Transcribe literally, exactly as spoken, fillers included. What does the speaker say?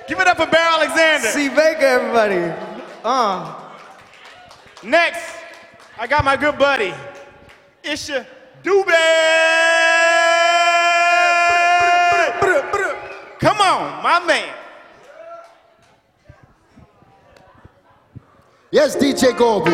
Give it up for Bear Alexander. C. Baker, everybody. Uh. Next, I got my good buddy, Isha Dube. Come on, my man. Yes, D J Goldie.